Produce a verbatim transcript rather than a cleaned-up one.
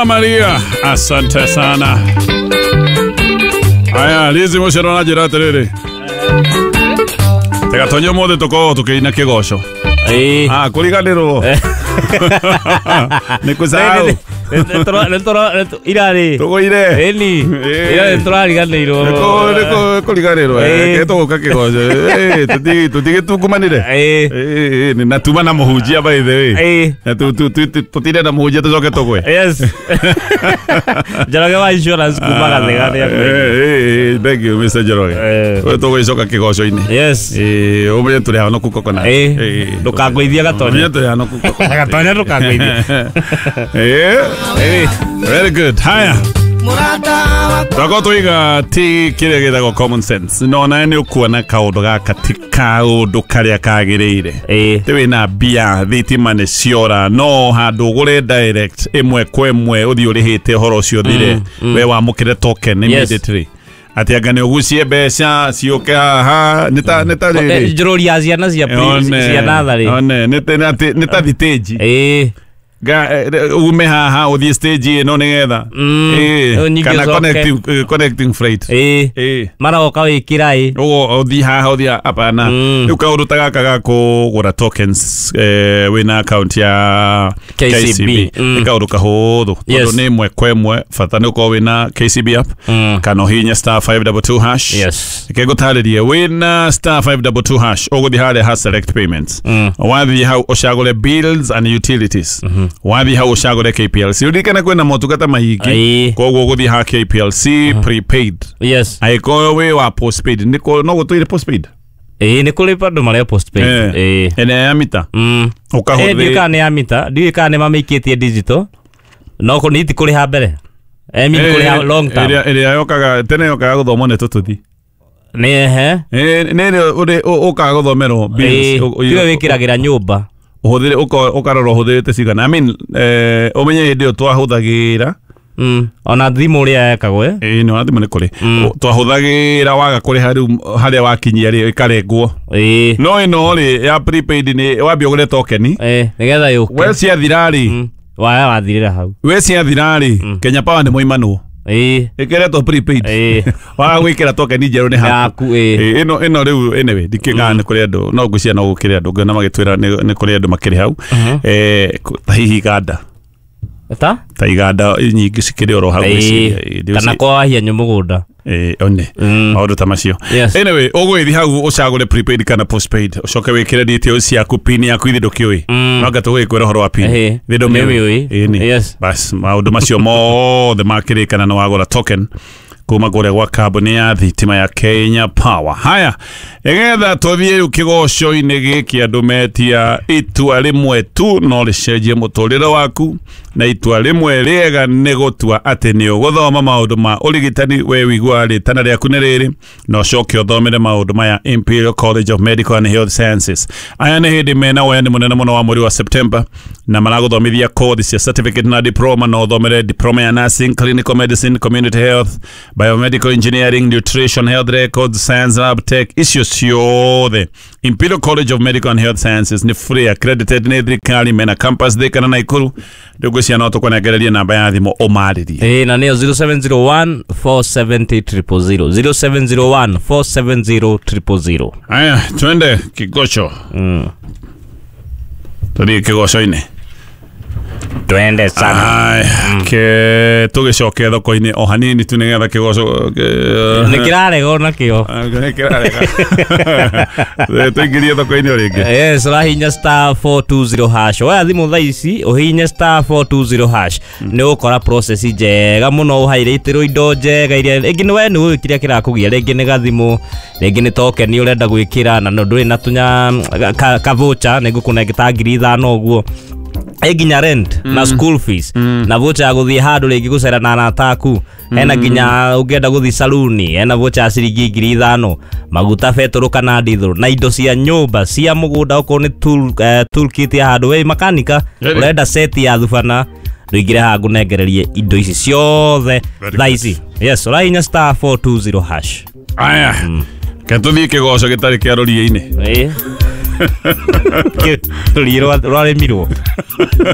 Mama Maria, asante sana. Aya, lizi mushero na jira terere. Tega tonyo mode toko tukiina kigosho. Eh. Ah, kuriganiro. Nikusahau. Dentro dentro irari. Toko ire. Eli. Ira dentro ariganiro. Niko niko kuriganiro. Eh, to kakigosho. Eh, tuti tuti tukumanire. Eh. Eh, ni natuma na muhujia by the way. Eh. Tu tu tu tutire na muhujia tuzoke tokwe. Yes. Jaraga wa insurance kumaga legane ya. Eh, eh, thank you Mister Joroge. Eh. Wewe toko isoka kigosho ine. Yes. Eh, omwe tuli hano kukokona. Eh. Ndukagoithia gatonya. Omwe tuli hano kukokona. Gatonya ndukagoithia. Eh. Eh. Very good. Haya. Toko tuiga ti kire githago common sense. No na ni ukuona kaundu gaka ti kaundu karia kagirire. Eh. Tewe na bia thitima ni ciora no handu gure direct imwe kwa imwe uthi urihite horo ucio thire we wamukire token immediately. Ati agane ugucie beca cioke haha nita nita riri. Jiroria ciana cia cia nathari. One nita nita thiteji. Eh. Ga ume haha uthi stage no nigetha eh kana connecting connecting freight eh eh maraoka wikira eh o uthi haha uthi apana riu kaundu tagaka gakugura tokens eh wina account ya K C B kaundu kahuthu tondu ni imwe kwa imwe fata ni uko wina K C B app kana hinya star five two two hash yes kegutaririe wina star five two two hash uguthi hale ha select payments wathi how ushagule bills and utilities wathi hau ushagure K P L C urikana kwena motungata mahingi koguo guthi ha K P L C prepaid yes aiko we wa postpaid niko no gutuire postpaid eh ni kuli pandu maria postpaid eh ene ya mita mm ukahuthi eh ndikane ya mita ndikane mamikitie digital no ko niti kuli ha mbere eh mi kuli ha long term ere ere yokaga tene yokaga guthomo ne tututhi ne he eh ne ure ukaga guthomero bills tiwe wikiragira nyumba uhuthire ukarora uhuthirite cigana I mean eh umenye hindi yo twahuthagira mm ona thimu ria ekagwe eh no thimu ni kuri twahuthagira waga kuri hari hari wakinyia ri ikarengwo eh no ino ri ya prepaid ni wambia ugure token eh nigetha yuke we cia thirari waya wathirira hau we cia thirari Kenya Power ni moimano eh ikireto prepaid eh wa gwikira token njeru ni haku eh ino ino riu anyway dikingana kuri andu no gucia no gukiri andu ngona magitwira ni kuri andu makiri hau eh tahihi ganda ta taiganda nyingi cikiri oro hau kana kwa hia nyumugunda eh one maundu ta macio anyway ogwithi hau ucagure prepaid kana postpaid ucoke wikire details ciaku pin yaku ithi ndukiui nanga tugikwira horo wa pin thindo miui yes bas maundu macio mothe makiri kana no wagura token kuma gore gwa kambuni ya thitima ya Kenya Power. Haya egetha tothie ukigosho ine giki andu metia itua rimwe tu no ricenjie muturire waku na itua rimwe riega ni gutua ati ni uguthoma maundu ma urigitani we wigwa ritana riaku ni riri no coke uthomere maundu maya Imperial College of Medical and Health Sciences. Aya ni hindi mena waya ni munene muno wa mweri wa September na maraguthomithia course cia certificate na diploma no uthomere diploma ya nursing, clinical medicine, community health, biomedical engineering, nutrition, health records, science lab tech issues ciothe. Imperial College of Medical and Health Sciences ni free accredited ni thirikari mena campus thika na Naikuru ndugu cia no tukwenegereria namba ya thimu umaririe eh na nio zero seven zero one four seven zero zero zero zero seven zero one four seven zero zero zero. Aya twende kigosho mm todi kigosho ine twende sana ai ke tugicoke thoko-ini o hanini tu nigetha kigoco nikirarega nakio nikirarega tuingirie thoko-ini o ringi yes rahinya star four two zero hash wa thimu thaici uhinya star four two zero hash ni ukora process njega muno uhairitirwo indo njega iria ringi ni we ni wikiria kirakugia ringi ni gathimu ringi ni token ni urenda gwikira na nduri na tunya ka voucher ni ngukunengeta ngiri ithano uguo eginya rent mm. na school fees mm. na voucher ya guthie handu ringi gucera na anataku mm. ena ginya ungenda guthie saluni ena voucher ya ciringi ngiri ithano maguta betoro kana ndithuru na indo cia nyumba cia mugunda uko ni tool uh, toolkit ya handu we makanika urenda set ya thufana nduigire hangu nengererie indo ici ciothe thaici yes urahinya star four two zero hash aya mm. ketuthie kigoco gitari kia rorie-ini eh tuliro rware mirwo